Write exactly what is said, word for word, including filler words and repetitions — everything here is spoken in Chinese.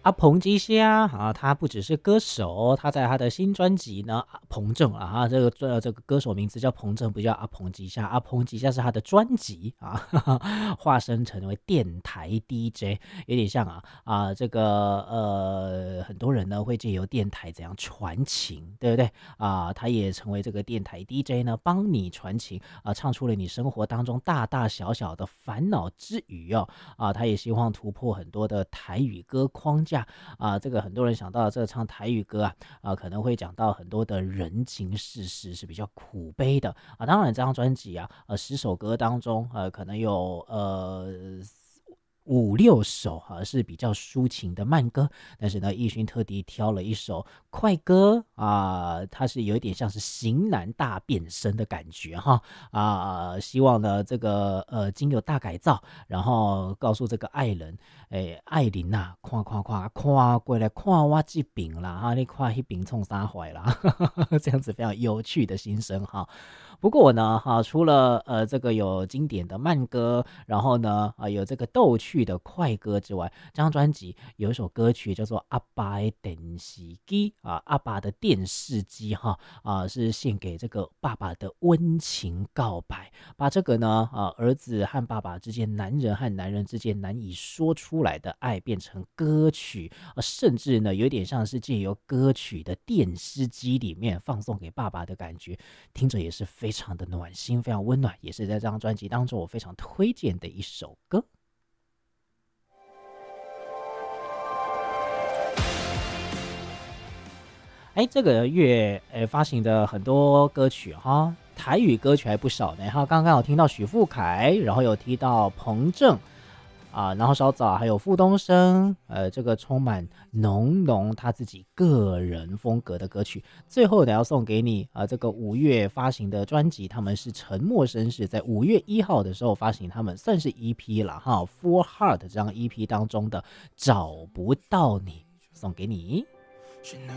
啊，彭吉虾啊，他不只是歌手，他在他的新专辑呢，啊彭正啊，他这个这这个歌手名字叫彭正，不叫阿彭吉虾，阿彭吉虾是他的专辑啊，化身成为电台 D J，有点像啊啊，这个呃，很多人呢会借由电台怎样传情，对不对啊？他也成为这个电台 D J 呢，帮你传情啊，唱出了你生活当中大大小小的烦恼之余哦，啊，他也希望突破很多的台语歌框架。啊，这个很多人想到这个唱台语歌啊，啊，可能会讲到很多的人情世事是比较苦悲的啊。当然，这张专辑啊，呃，十首歌当中，呃，可能有呃五六首哈、啊、是比较抒情的慢歌，但是呢，奕迅特地挑了一首快歌啊，它是有一点像是型男大变身的感觉哈啊，希望呢这个呃经由大改造，然后告诉这个爱人，诶，爱人呐、啊，看看看看过来看我这边啦哈，你看那边冲啥坏啦，这样子非常有趣的心声哈。不过呢，哈，除了呃这个有经典的慢歌，然后呢，啊、有这个逗趣的快歌之外，这张专辑有一首歌曲叫做《阿爸的电视机》啊，阿爸的电视机哈啊，是献给这个爸爸的温情告白，把这个呢啊儿子和爸爸之间，男人和男人之间难以说出来的爱变成歌曲，啊，甚至呢有点像是借由歌曲的电视机里面放送给爸爸的感觉。听着也是非常的暖心，非常温暖，也是在这张专辑当中我非常推荐的一首歌。哎，这个月呃发行的很多歌曲哈，台语歌曲还不少呢。哈，刚刚有听到许富凯，然后有提到彭正啊，然后稍早还有傅东升，呃，这个充满浓浓他自己个人风格的歌曲。最后呢，要送给你啊、呃，这个五月发行的专辑，他们是沉默绅士，在五月一号的时候发行，他们算是 E P 了哈，Full Heart 这张 E P 当中的找不到你，送给你。